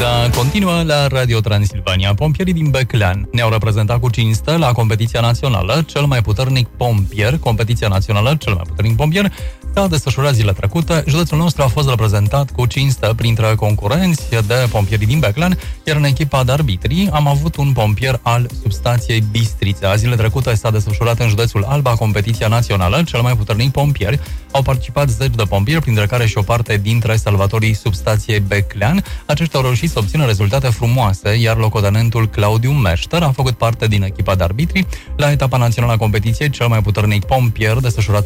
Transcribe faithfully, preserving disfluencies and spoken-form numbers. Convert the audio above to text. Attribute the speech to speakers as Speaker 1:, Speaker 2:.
Speaker 1: Matinaliza continuă la Radio Transilvania. Pompierii din Beclean ne-au reprezentat cu cinstă la competiția națională Cel mai puternic pompier. Competiția națională Cel mai puternic pompier s-a desfășurat zilele trecute. Județul nostru a fost reprezentat cu cinstă printre concurenți de pompierii din Beclean, iar în echipa de arbitri am avut un pompier al substației Bistrița. Zilele trecute s-a desfășurat în județul Alba competiția națională Cel mai puternic pompier. Au participat zeci de pompieri, printre care și o parte dintre salvatorii substației Beclean. Aceștia au reușit să obțină rezultate frumoase, iar locotenentul Claudiu Meșter a făcut parte din echipa de arbitri la etapa națională a competiției Cel mai puternic pompier desfășurată